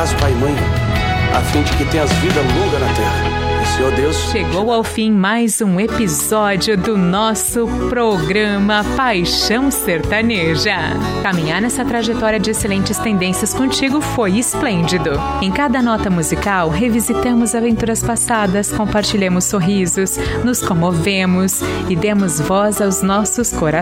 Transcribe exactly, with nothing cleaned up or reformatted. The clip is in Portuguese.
paz, pai e mãe, a fim de que tenhas vida longa na terra. Senhor Deus. Chegou ao fim mais um episódio do nosso programa Paixão Sertaneja. Caminhar nessa trajetória de excelentes tendências contigo foi esplêndido. Em cada nota musical, revisitamos aventuras passadas, compartilhamos sorrisos, nos comovemos e demos voz aos nossos corações.